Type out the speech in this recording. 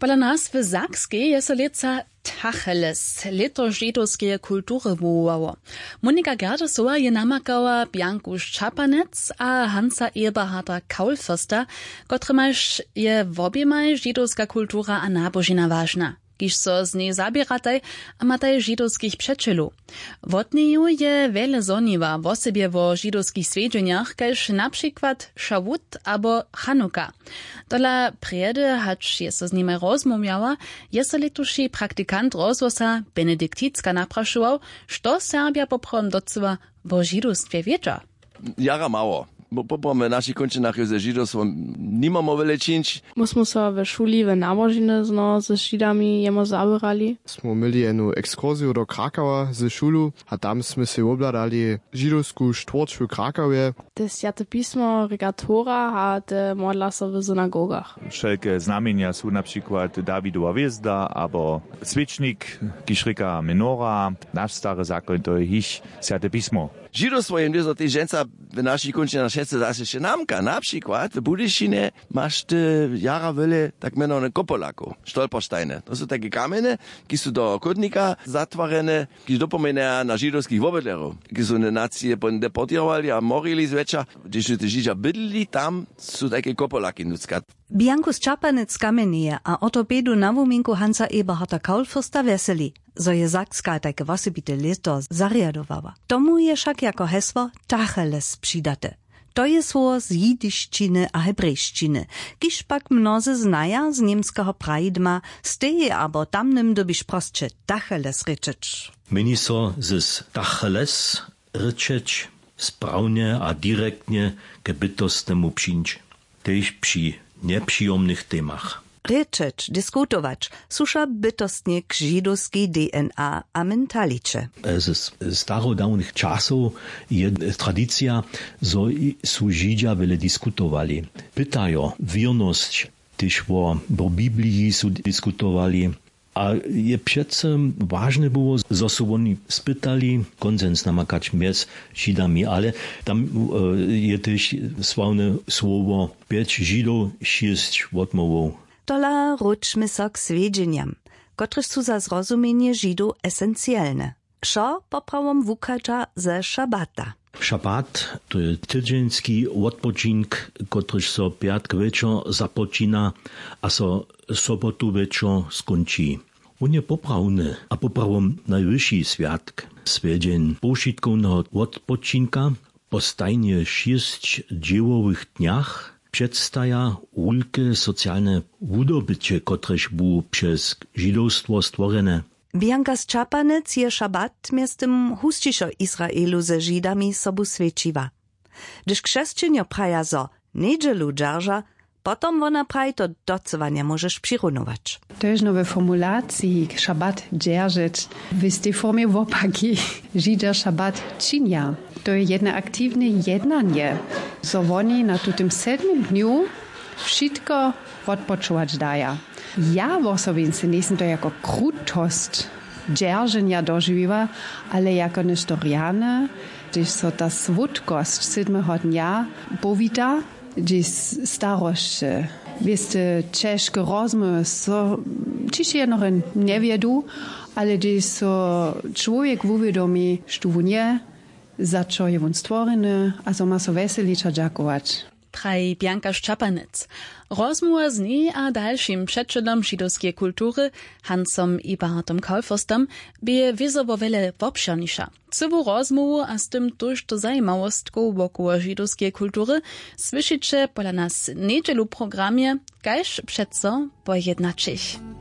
Pola nas w Sakskiej jest leca Tacheles, leto żydowskie kultury wołało. Monika Gerdesowa je namakała Biankusz Czapanec a Hansa Eberharda Kaulförster, kotrymajż je w obiemaj żydowska kultura a nabożina ważna. Kiż so z niej zabierataj, a mataj żydowskich przeczelu. Wotnieju je wiele zoniwa w osobie wo żydowskich swiedzieniach, każ na przykład Szawut albo Chanuka. Dola priedy, hacz je so z nimi rozmawiała, je so letuši praktikant rozwosa Benedikticka napraszował, što Serbia poprom docywa wo żydostwie wiedza. Jara mało. Bo poprom w naszych kończynach ze żydostwem nie mamy wiele czynić. Myśmy się w szuli w nabożiny ze Żydami jemo zabierali. Smo mieli jednu ekskursiju do Krakowa ze szulu, a tam sme se obladali żydowsku štvorč w Krakowie. Te Święte Pismo, regatora, a te modla się w synagogach. Wszelkie znamienia są na przykład Dawidowa Wizda, albo Switchnik, Kiszrika Menora, nasz stary zakon to jest Święte Pismo. Żydostwo jest do tej ženca w naszych kończynach šece zase še namka. Na przykład w Budyšine masz te jara wiele tak mianowane kopolaku, stolpersteine. To są takie kamienie, ki są do kotnika zatwarene, ki dopomenają na żydowskich wobydlerów, ki są nacje deportowali a morili zwecza. Gdyż te Żydzi bydli, tam są takie kopolaki nucka. Biankusz Czapanec kamenuje, a ortopedu na wuminku Hansa Eberharda Kaulförsta weseli, zo je Sakska takie wasybite leto zariadowała. Tomu je však jako hesło Tacheles přidate. To je słowo z jidyščiny a hebrejščiny, kiž pak mnozy znaja z niemskiego praidma, steje abo tamnym dobiš prostše Tacheles rečeč. Meni so z Tacheles rečeč sprawnie a direktnie ke bytostnemu přińć, tež przy nieprzyjemnych temach. Rečeč, diskutować, susza bytostnie k żydowskiej DNA a mentalicze. Z starodawnych czasów jest tradycja, że są Żydzi wiele dyskutowali. Pytają wierność, też o Biblii są dyskutowali. A je przecież ważne było, że się oni spytali, konsens namakać między Żydami, ale tam jest też sławne słowo 5 Żydów, 6 odmowów. Tola ruczmy so k swiedzieniam, kotryż su za zrozumienie Żydu esencjalne. Szo poprawom wukacza ze szabata. Szabat to jest tydzienski odpoczynek, kotryż so piatk wieczor zapoczyna, a so sobotu wieczor skończy. On je poprawny, a poprawom najwyższy świadk. Swiedzień poszitkovnego odpoczynka po stajnie 6 dziełowych dniach przedstawia wielkie socjalne wydobycie, kotreż było przez żydowstwo stworzone. Biankusz Czapanec je szabat miastem husciszo Izraelu ze Żydami sobu świeciwa. Gdyż chrześcijanie praja zo niedzielu dzierża, potom ona praj to docowania możesz przyrunować. To jest nowe formulacji szabat dzierżyć. W tej formie wopaki Żyda szabat czynia. To jest jedno aktywne jednanie. So oni na tym 7 dniu wszystko odpoczywać dają. Ja w osobince nie jestem to jako krutost dzierżenia dożywa, ale jako nestoriane, gdyż so ta swódkost 7 dnia powita, gdyż starość, wieste, ciężkie rozmowy, so ciszę noch nie wiedu, ale gdyż so człowiek uwiadomi, że nie, za co je on stworzony, a so ma so weselić a dziękować. Praj Biankusz Czapanec. Rozmowa z niej a dalszym przeczylom żydowskiej kultury, Hansom Eberhardom Kaulförstem, by wiezowo wiele wobszernisza. Cywą rozmowu a z tym tuż do zajmowostką wokół żydowskiej kultury słyszycie pola nas niedzielu programie, kajż przeco pojednaczych.